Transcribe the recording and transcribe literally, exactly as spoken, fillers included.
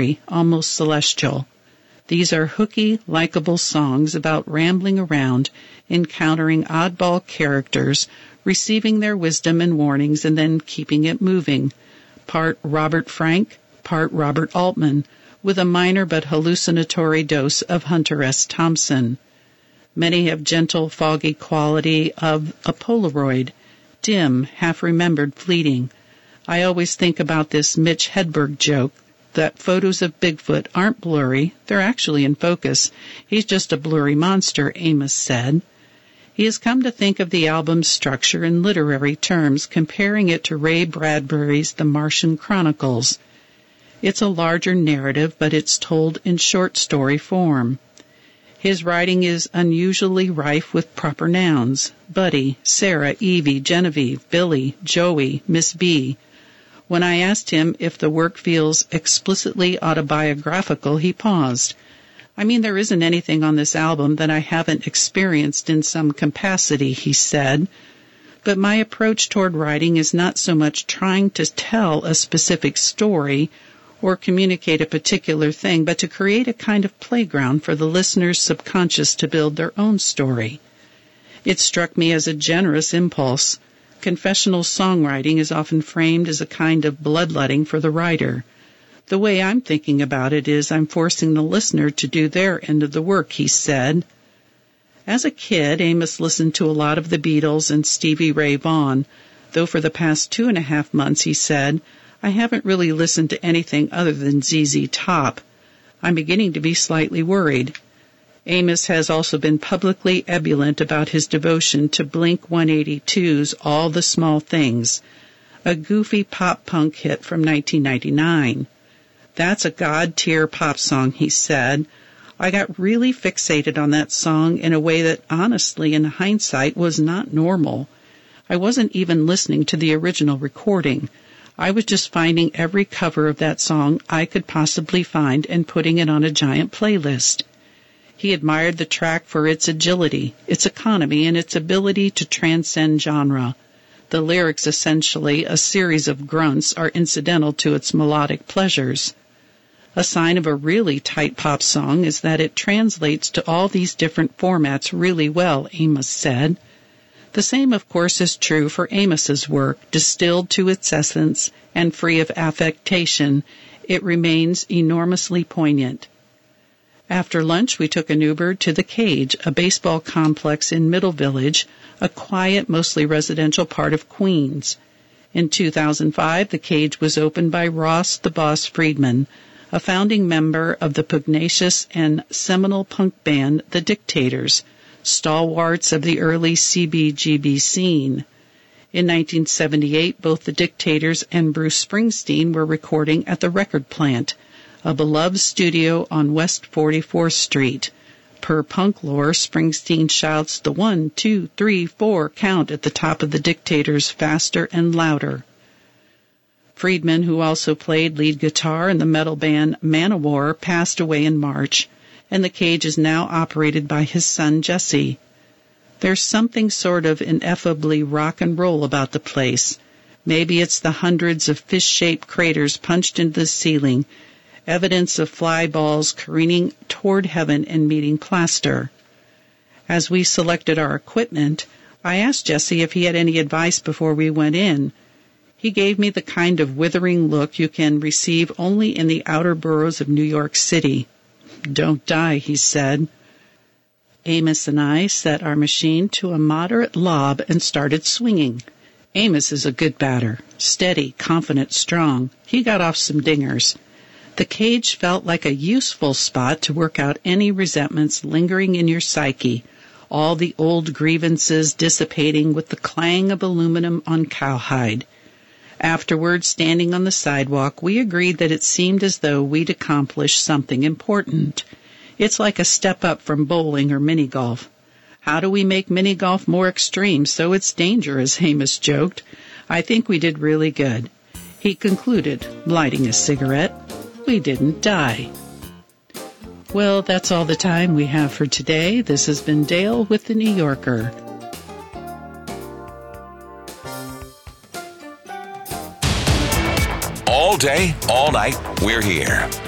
almost celestial. These are hooky, likable songs about rambling around, encountering oddball characters, receiving their wisdom and warnings, and then keeping it moving. Part Robert Frank, part Robert Altman, with a minor but hallucinatory dose of Hunter S. Thompson. Many have gentle, foggy quality of a Polaroid, dim, half-remembered, fleeting. I always think about this Mitch Hedberg joke, that photos of Bigfoot aren't blurry, they're actually in focus. He's just a blurry monster, Amos said. He has come to think of the album's structure in literary terms, comparing it to Ray Bradbury's The Martian Chronicles. It's a larger narrative, but it's told in short story form. His writing is unusually rife with proper nouns: Buddy, Sarah, Evie, Genevieve, Billy, Joey, Miss B. When I asked him if the work feels explicitly autobiographical, he paused. I mean, there isn't anything on this album that I haven't experienced in some capacity, he said. But my approach toward writing is not so much trying to tell a specific story or communicate a particular thing, but to create a kind of playground for the listener's subconscious to build their own story. It struck me as a generous impulse. Confessional songwriting is often framed as a kind of bloodletting for the writer. The way I'm thinking about it is I'm forcing the listener to do their end of the work, he said. As a kid, Amos listened to a lot of the Beatles and Stevie Ray Vaughan, though for the past two and a half months, he said, I haven't really listened to anything other than Z Z Top. I'm beginning to be slightly worried. Amos has also been publicly ebullient about his devotion to Blink one eighty-two's All the Small Things, a goofy pop-punk hit from nineteen ninety-nine. That's a god-tier pop song, he said. I got really fixated on that song in a way that, honestly, in hindsight, was not normal. I wasn't even listening to the original recording. I was just finding every cover of that song I could possibly find and putting it on a giant playlist. He admired the track for its agility, its economy, and its ability to transcend genre. The lyrics, essentially a series of grunts, are incidental to its melodic pleasures. A sign of a really tight pop song is that it translates to all these different formats really well, Amos said. The same, of course, is true for Amos's work. Distilled to its essence and free of affectation, it remains enormously poignant. After lunch, we took an Uber to The Cage, a baseball complex in Middle Village, a quiet, mostly residential part of Queens. In two thousand five, The Cage was opened by Ross the Boss Friedman, a founding member of the pugnacious and seminal punk band The Dictators, stalwarts of the early C B G B scene. In nineteen seventy-eight, both The Dictators and Bruce Springsteen were recording at the Record Plant, a beloved studio on West forty-fourth Street. Per punk lore, Springsteen shouts the one, two, three, four count at the top of The Dictators faster and louder. Friedman, who also played lead guitar in the metal band Manowar, passed away in March, and The Cage is now operated by his son Jesse. There's something sort of ineffably rock and roll about the place. Maybe it's the hundreds of fish-shaped craters punched into the ceiling, evidence of fly balls careening toward heaven and meeting plaster. As we selected our equipment, I asked Jesse if he had any advice before we went in. He gave me the kind of withering look you can receive only in the outer boroughs of New York City. Don't die, he said. Amos and I set our machine to a moderate lob and started swinging. Amos is a good batter, steady, confident, strong. He got off some dingers. The Cage felt like a useful spot to work out any resentments lingering in your psyche, all the old grievances dissipating with the clang of aluminum on cowhide. Afterward, standing on the sidewalk, we agreed that it seemed as though we'd accomplished something important. It's like a step up from bowling or mini-golf. How do we make mini-golf more extreme so it's dangerous, Amos joked. I think we did really good. He concluded, lighting a cigarette. We didn't die. Well, that's all the time we have for today. This has been Dale with The New Yorker. All day, all night, we're here.